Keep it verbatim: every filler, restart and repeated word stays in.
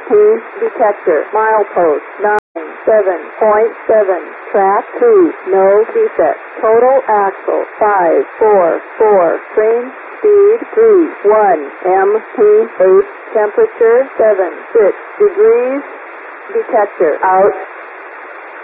P detector. Milepost nine seven point seven. Track two. No defect. Total axle five four four. Train speed three one. M P eight. Temperature seven six degrees. Detector out.